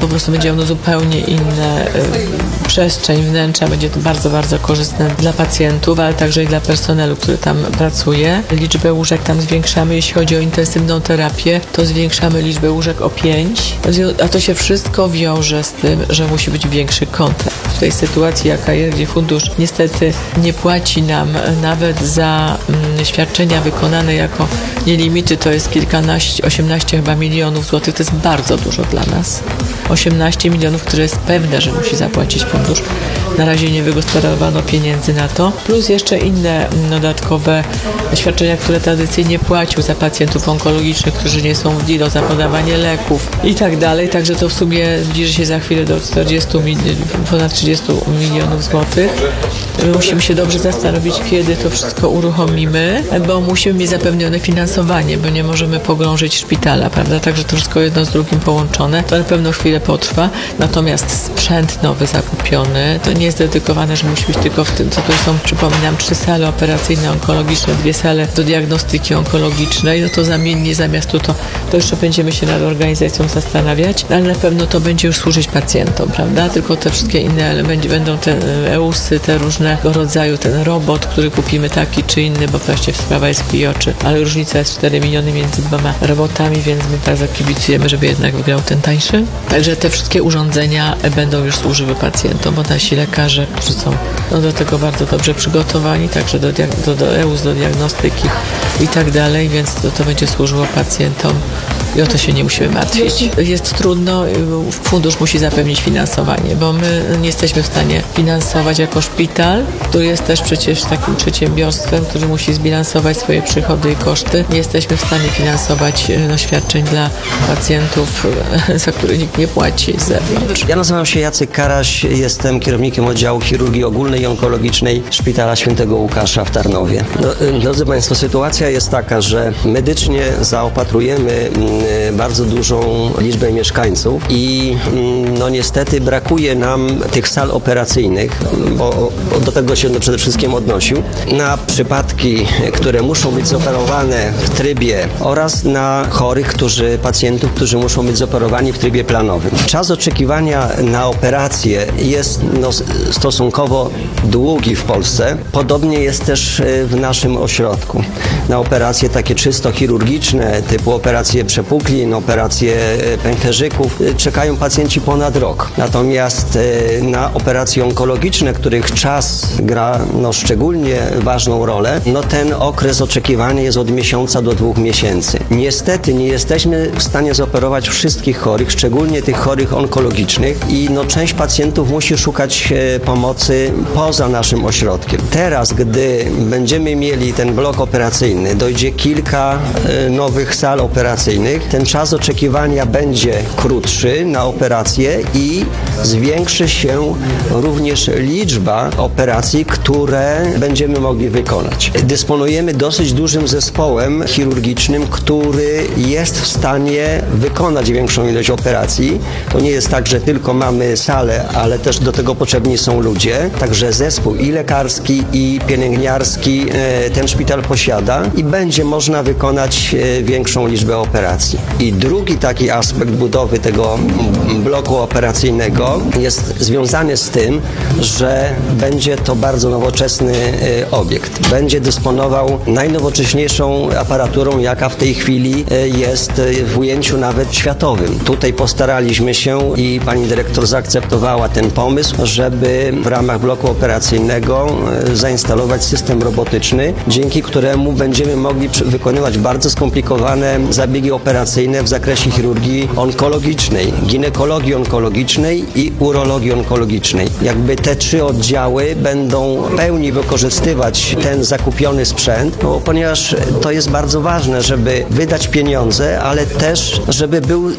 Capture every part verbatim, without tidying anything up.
po prostu będzie ono zupełnie inne, przestrzeń wnętrza, będzie to bardzo, bardzo korzystne dla pacjentów, ale także i dla personelu, który tam pracuje. Liczbę łóżek tam zwiększamy, jeśli chodzi o intensywną terapię, to zwiększamy liczbę łóżek o pięć, a to się wszystko wiąże z tym, że musi być większy kontrakt. W tej sytuacji, jaka jest, gdzie fundusz niestety nie płaci nam nawet za mm, świadczenia wykonane jako nielimity, to jest kilkanaście, osiemnaście chyba milionów złotych, to jest bardzo dużo dla nas. osiemnaście milionów, które jest pewne, że musi zapłacić fundusz. Na razie nie wygospodarowano pieniędzy na to. Plus jeszcze inne dodatkowe świadczenia, które tradycyjnie płacił za pacjentów onkologicznych, którzy nie są w D I L O, za podawanie leków i tak dalej. Także to w sumie zbliży się za chwilę do czterdziestu, ponad trzydziestu milionów złotych. Musimy się dobrze zastanowić, kiedy to wszystko uruchomimy, bo musimy mieć zapewnione finansowanie, bo nie możemy pogrążyć szpitala, prawda? Także to wszystko jedno z drugim połączone. To na pewno chwilę potrwa. Natomiast sprzęt nowy zakupiony, to nie jest dedykowane, że musi być tylko w tym, co tu są, przypominam, trzy sale operacyjne onkologiczne, dwie sale do diagnostyki onkologicznej, no to zamiennie zamiast tu to, to jeszcze będziemy się nad organizacją zastanawiać, ale na pewno to będzie już służyć pacjentom, prawda? Tylko te wszystkie inne elementy będą te E U S y, te różnego rodzaju, ten robot, który kupimy taki czy inny, bo właściwie sprawa jest w kij oczy, ale różnica jest cztery miliony między dwoma robotami, więc my bardzo kibicujemy, żeby jednak wygrał ten tańszy. Także te wszystkie urządzenia będą już służyły pacjentom, bo nasi lekarze, którzy są no, do tego bardzo dobrze przygotowani, także do, do, do E U S, do diagnostyki i tak dalej, więc to, to będzie służyło pacjentom i o to się nie musimy martwić. Jest trudno, fundusz musi zapewnić finansowanie, bo my nie jesteśmy w stanie finansować jako szpital, który jest też przecież takim przedsiębiorstwem, który musi zbilansować swoje przychody i koszty. Nie jesteśmy w stanie finansować no, świadczeń dla pacjentów, za które nikt nie płaci z zewnątrz. Ja nazywam się Jacek Karaś, jestem kierownikiem oddziału chirurgii ogólnej i onkologicznej Szpitala Świętego Łukasza w Tarnowie. No, drodzy Państwo, sytuacja jest taka, że medycznie zaopatrujemy bardzo dużą liczbę mieszkańców i no niestety brakuje nam tych sal operacyjnych, bo do tego się no przede wszystkim odnosił, na przypadki, które muszą być zoperowane w trybie oraz na chorych, którzy, pacjentów, którzy muszą być zoperowani w trybie planowym. Czas oczekiwania na operację jest no, stosunkowo długi w Polsce. Podobnie jest też w naszym ośrodku. Na operacje takie czysto chirurgiczne, typu operacje przepuklin, operacje pęcherzyków, czekają pacjenci ponad rok. Natomiast na operacje onkologiczne, których czas gra no, szczególnie ważną rolę, no ten okres oczekiwania jest od miesiąca do dwóch miesięcy. Niestety nie jesteśmy w stanie zoperować wszystkich chorych, szczególnie tych chorych onkologicznych i no, część pacjentów musi szukać e, pomocy poza naszym ośrodkiem. Teraz, gdy będziemy mieli ten blok operacyjny, dojdzie kilka e, nowych sal operacyjnych, ten czas oczekiwania będzie krótszy na operację i zwiększy się również liczba operacji, które będziemy mogli wykonać. Dysponujemy dosyć dużym zespołem chirurgicznym, który jest w stanie wykonać większą ilość operacji. To nie jest tak, że tylko mamy salę, ale też do tego potrzebni są ludzie. Także zespół i lekarski, i pielęgniarski ten szpital posiada i będzie można wykonać większą liczbę operacji. I drugi taki aspekt budowy tego bloku operacyjnego jest związany z tym, że będzie to bardzo nowoczesny obiekt. Będzie dysponował najnowocześniejszą aparaturą, jaka w tej chwili jest w ujęciu nawet światowym. Tutaj postaraliśmy się i pani dyrektor zaakceptowała ten pomysł, żeby w ramach bloku operacyjnego zainstalować system robotyczny, dzięki któremu będziemy mogli wykonywać bardzo skomplikowane zabiegi operacyjne w zakresie chirurgii onkologicznej, ginekologii onkologicznej i urologii onkologicznej. Jakby te trzy oddziały będą w pełni wykorzystywać ten zakupiony sprzęt, no, ponieważ to jest bardzo ważne, żeby wydać pieniądze, ale też, żeby był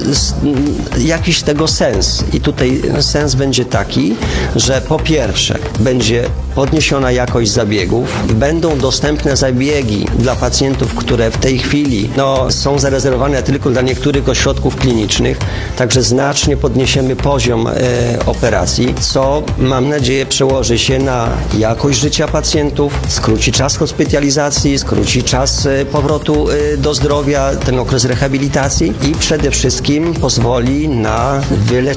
jakiś tego sens. I tutaj sens będzie taki, że po pierwsze będzie podniesiona jakość zabiegów, będą dostępne zabiegi dla pacjentów, które w tej chwili no, są zarezerwowane tylko dla niektórych ośrodków klinicznych, także znacznie podniesiemy poziom e, operacji, co mam nadzieję przełoży się na jakość życia pacjentów, skróci czas hospitalizacji, skróci czas e, powrotu e, do zdrowia, ten okres rehabilitacji i przede wszystkim pozwoli na wyleczenie